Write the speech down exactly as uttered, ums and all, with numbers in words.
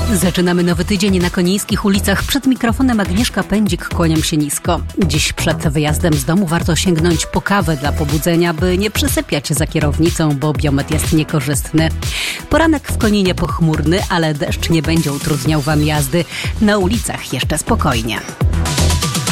Zaczynamy nowy tydzień na konińskich ulicach. Przed mikrofonem Agnieszka Pędzik, kłaniam się nisko. Dziś przed wyjazdem z domu warto sięgnąć po kawę dla pobudzenia, by nie przysypiać za kierownicą, bo biometr jest niekorzystny. Poranek w Koninie pochmurny, ale deszcz nie będzie utrudniał Wam jazdy. Na ulicach jeszcze spokojnie.